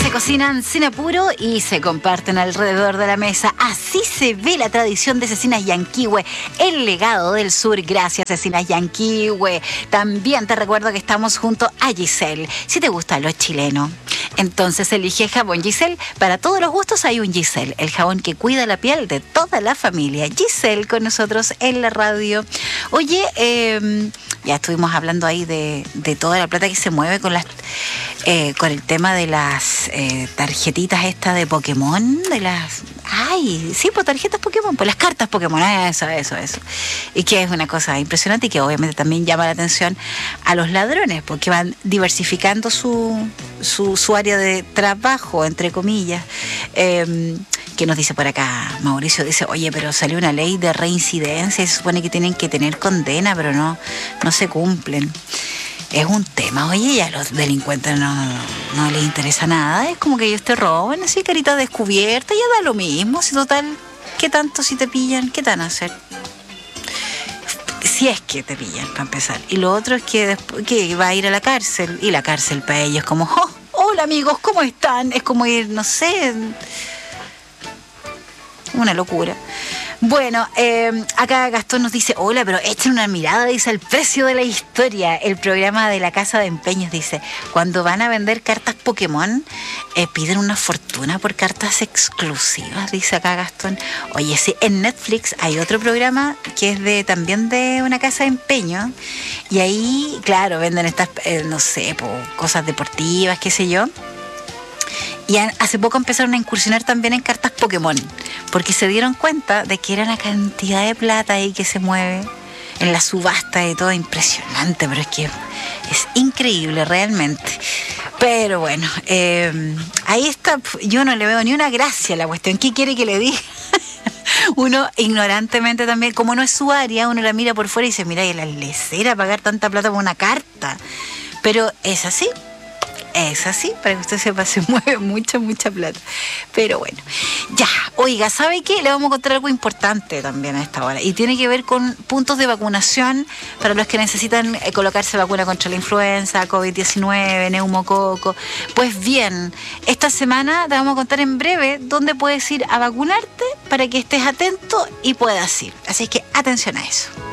Se cocinan sin apuro y se comparten alrededor de la mesa. Así se ve la tradición de Cecinas Yanquihue, el legado del sur. Gracias, Cecinas Yanquihue. También te recuerdo que estamos junto a Giselle. Si te gusta lo chileno, entonces elige jabón Giselle. Para todos los gustos hay un Giselle, el jabón que cuida la piel de toda la familia. Giselle con nosotros en la radio. Oye, ya estuvimos hablando ahí de toda la plata que se mueve con con el tema de las tarjetitas estas de Pokémon, de las... Ay, sí, pues tarjetas Pokémon, pues las cartas Pokémon, eso. Y que es una cosa impresionante y que obviamente también llama la atención a los ladrones, porque van diversificando su área de trabajo, entre comillas. Que nos dice por acá, Mauricio dice, oye, pero salió una ley de reincidencia y se supone que tienen que tener condena, pero no se cumplen. Es un tema, oye, y a los delincuentes no les interesa nada, es como que ellos te roban, así, carita descubierta, ya da lo mismo, si total, ¿qué tanto si te pillan? ¿Qué te van a hacer? Si es que te pillan, para empezar. Y lo otro es que después que va a ir a la cárcel, y la cárcel para ellos es como, oh, hola amigos, ¿cómo están? Es como ir, no sé, una locura. Bueno, acá Gastón nos dice, hola, pero echen una mirada, dice, al precio de la historia. El programa de la Casa de Empeños dice, cuando van a vender cartas Pokémon, piden una fortuna por cartas exclusivas, dice acá Gastón. Oye, sí, en Netflix hay otro programa que es también de una casa de empeño, y ahí, claro, venden estas, no sé, cosas deportivas, qué sé yo. Y hace poco empezaron a incursionar también en cartas Pokémon, porque se dieron cuenta de que era una cantidad de plata ahí que se mueve en la subasta y todo, impresionante, pero es que es increíble realmente. Pero bueno, ahí está, yo no le veo ni una gracia a la cuestión. ¿Qué quiere que le diga? Uno ignorantemente también, como no es su área, uno la mira por fuera y dice, mira, y la lesera pagar tanta plata por una carta. Pero es así. Es así, para que usted sepa, se mueve mucha plata. Pero bueno, ya, oiga, ¿sabe qué? Le vamos a contar algo importante también a esta hora. Y tiene que ver con puntos de vacunación para los que necesitan colocarse vacuna contra la influenza, COVID-19, neumococo. Pues bien, esta semana te vamos a contar en breve dónde puedes ir a vacunarte para que estés atento y puedas ir. Así que atención a eso.